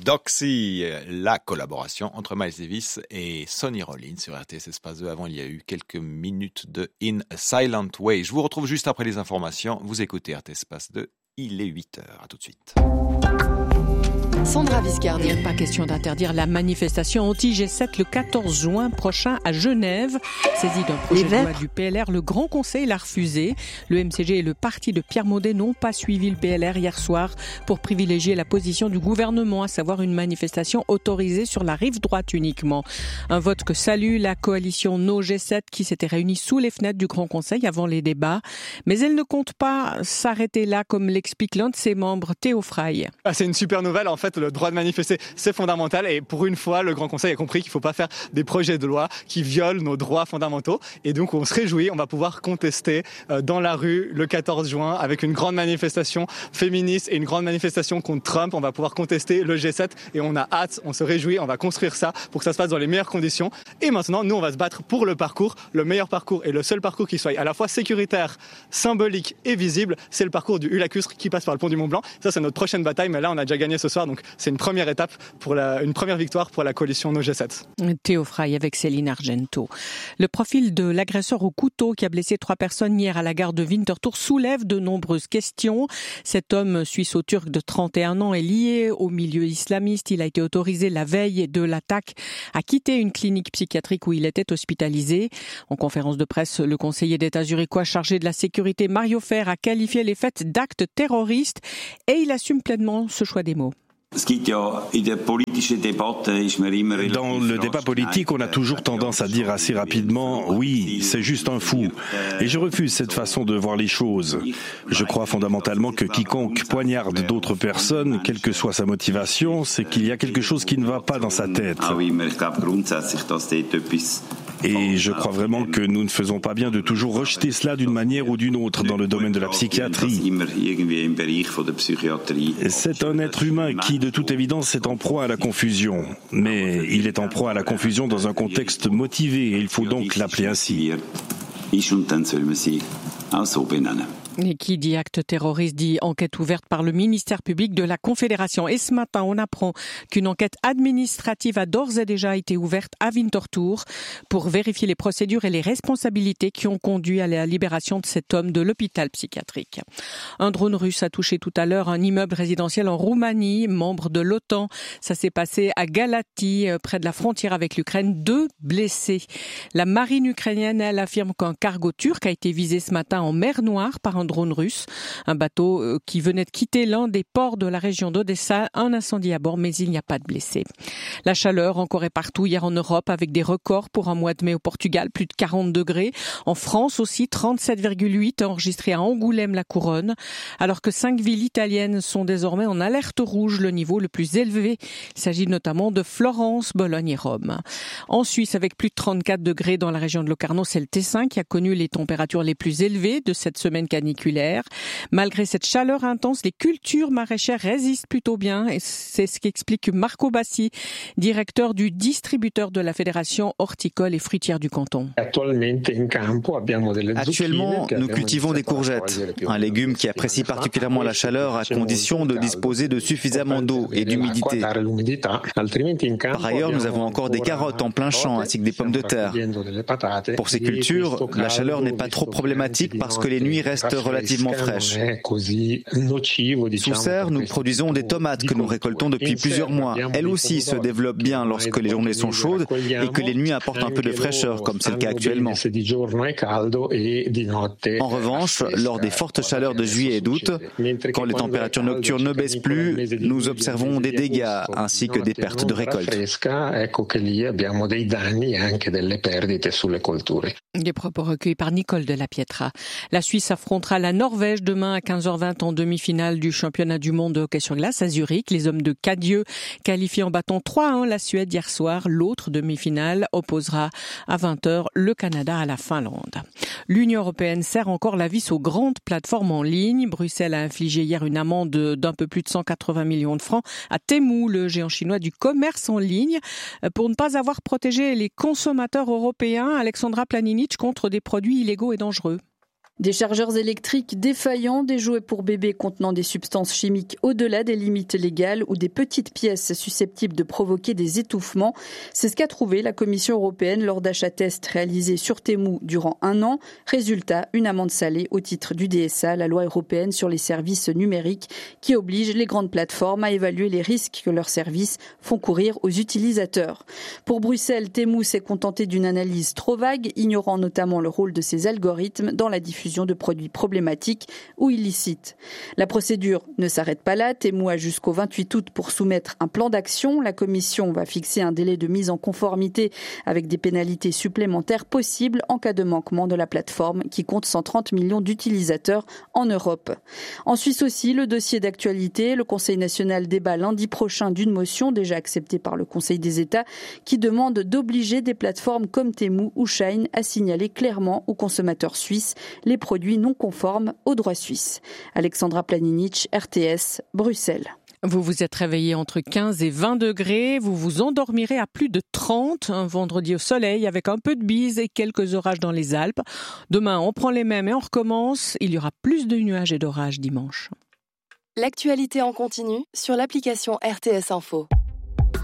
Doxy, la collaboration entre Miles Davis et Sonny Rollins sur RTS Espace 2. Avant, il y a eu quelques minutes de In a Silent Way. Je vous retrouve juste après les informations. Vous écoutez RTS Espace 2. Il est 8h. À tout de suite. Sandra Viscardi. Pas question d'interdire la manifestation anti-G7 le 14 juin prochain à Genève. Saisi d'un projet de loi du PLR, le Grand Conseil l'a refusé. Le MCG et le parti de Pierre Maudet n'ont pas suivi le PLR hier soir pour privilégier la position du gouvernement, à savoir une manifestation autorisée sur la rive droite uniquement. Un vote que salue la coalition No G7 qui s'était réunie sous les fenêtres du Grand Conseil avant les débats. Mais elle ne compte pas s'arrêter là, comme l'explique l'un de ses membres, Théo Fraille. C'est une super nouvelle. En fait, le droit de manifester, c'est fondamental. Et pour une fois, le Grand Conseil a compris qu'il ne faut pas faire des projets de loi qui violent nos droits fondamentaux. Et donc, on se réjouit. On va pouvoir contester dans la rue le 14 juin avec une grande manifestation féministe et une grande manifestation contre Trump. On va pouvoir contester le G7 et on a hâte, on se réjouit. On va construire ça pour que ça se passe dans les meilleures conditions. Et maintenant, nous, on va se battre pour le parcours, le meilleur parcours et le seul parcours qui soit à la fois sécuritaire, symbolique et visible. C'est le parcours du Hulacustre qui passe par le pont du Mont-Blanc. Ça, c'est notre prochaine bataille. Mais là, on a déjà gagné ce soir. Donc, c'est une première étape pour une première victoire pour la coalition No G7. Théo Fraille avec Céline Argento. Le profil de l'agresseur au couteau qui a blessé 3 personnes hier à la gare de Winterthur soulève de nombreuses questions. Cet homme suisse-turc de 31 ans est lié au milieu islamiste. Il a été autorisé la veille de l'attaque à quitter une clinique psychiatrique où il était hospitalisé. En conférence de presse, le conseiller d'État zurichois chargé de la sécurité, Mario Fer, a qualifié les faits d'actes terroristes et il assume pleinement ce choix des mots. Dans le débat politique, on a toujours tendance à dire assez rapidement « oui, c'est juste un fou ». Et je refuse cette façon de voir les choses. Je crois fondamentalement que quiconque poignarde d'autres personnes, quelle que soit sa motivation, c'est qu'il y a quelque chose qui ne va pas dans sa tête. Et je crois vraiment que nous ne faisons pas bien de toujours rejeter cela d'une manière ou d'une autre dans le domaine de la psychiatrie. C'est un être humain qui, de toute évidence, est en proie à la confusion. Mais il est en proie à la confusion dans un contexte motivé et il faut donc l'appeler ainsi. Et qui dit acte terroriste dit enquête ouverte par le ministère public de la Confédération. Et ce matin, on apprend qu'une enquête administrative a d'ores et déjà été ouverte à Winterthur pour vérifier les procédures et les responsabilités qui ont conduit à la libération de cet homme de l'hôpital psychiatrique. Un drone russe a touché tout à l'heure un immeuble résidentiel en Roumanie, membre de l'OTAN. Ça s'est passé à Galati, près de la frontière avec l'Ukraine. 2 blessés. La marine ukrainienne, elle affirme qu'un cargo turc a été visé ce matin en mer Noire par un drone russe. Un bateau qui venait de quitter l'un des ports de la région d'Odessa. Un incendie à bord, mais il n'y a pas de blessés. La chaleur encore et partout hier en Europe avec des records pour un mois de mai au Portugal, plus de 40 degrés. En France aussi, 37,8 enregistrés à Angoulême-la-Couronne. Alors que 5 villes italiennes sont désormais en alerte rouge, le niveau le plus élevé. Il s'agit notamment de Florence, Bologne et Rome. En Suisse, avec plus de 34 degrés dans la région de Locarno, c'est le Tessin qui a connu les températures les plus élevées de cette semaine caniculaire. Malgré cette chaleur intense, les cultures maraîchères résistent plutôt bien et c'est ce qu'explique Marco Bassi, directeur du distributeur de la Fédération horticole et fruitière du canton. Actuellement, nous cultivons des courgettes, un légume qui apprécie particulièrement la chaleur à condition de disposer de suffisamment d'eau et d'humidité. Par ailleurs, nous avons encore des carottes en plein champ ainsi que des pommes de terre. Pour ces cultures, la chaleur n'est pas trop problématique parce que les nuits restent relativement fraîches. Sous serre, nous produisons des tomates que nous récoltons depuis plusieurs mois. Elles aussi se développent bien lorsque les journées sont chaudes et que les nuits apportent un peu de fraîcheur, comme c'est le cas actuellement. En revanche, lors des fortes chaleurs de juillet et d'août, quand les températures nocturnes ne baissent plus, nous observons des dégâts ainsi que des pertes de récolte. Des propos recueillis par Nicole de la Pietra. La Suisse affrontera la Norvège demain à 15h20 en demi-finale du championnat du monde de hockey sur glace à Zurich. Les hommes de Cadieux qualifient en battant 3-1 la Suède hier soir. L'autre demi-finale opposera à 20h le Canada à la Finlande. L'Union européenne serre encore la vis aux grandes plateformes en ligne. Bruxelles a infligé hier une amende d'un peu plus de 180 millions de francs à Temu, le géant chinois du commerce en ligne, pour ne pas avoir protégé les consommateurs européens. Alexandra Planinic contre des produits illégaux et dangereux. Des chargeurs électriques défaillants, des jouets pour bébés contenant des substances chimiques au-delà des limites légales ou des petites pièces susceptibles de provoquer des étouffements. C'est ce qu'a trouvé la Commission européenne lors d'achats tests réalisés sur Temu durant 1 an. Résultat, une amende salée au titre du DSA, la loi européenne sur les services numériques, qui oblige les grandes plateformes à évaluer les risques que leurs services font courir aux utilisateurs. Pour Bruxelles, Temu s'est contenté d'une analyse trop vague, ignorant notamment le rôle de ses algorithmes dans la diffusion de produits problématiques ou illicites. La procédure ne s'arrête pas là. Temu a jusqu'au 28 août pour soumettre un plan d'action. La Commission va fixer un délai de mise en conformité avec des pénalités supplémentaires possibles en cas de manquement de la plateforme qui compte 130 millions d'utilisateurs en Europe. En Suisse aussi, le dossier d'actualité. Le Conseil national débat lundi prochain d'une motion déjà acceptée par le Conseil des États qui demande d'obliger des plateformes comme Temu ou Shein à signaler clairement aux consommateurs suisses les produits non conformes au droit suisse. Alexandra Planinic, RTS, Bruxelles. Vous vous êtes réveillé entre 15 et 20 degrés. Vous vous endormirez à plus de 30. Un vendredi au soleil avec un peu de bise et quelques orages dans les Alpes. Demain, on prend les mêmes et on recommence. Il y aura plus de nuages et d'orages dimanche. L'actualité en continu sur l'application RTS Info.